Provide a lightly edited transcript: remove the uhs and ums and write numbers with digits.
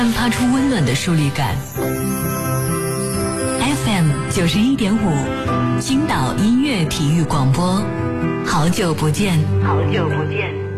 散发出温暖的疏离感。FM 91.5，青岛音乐体育广播，好久不见，好久不见。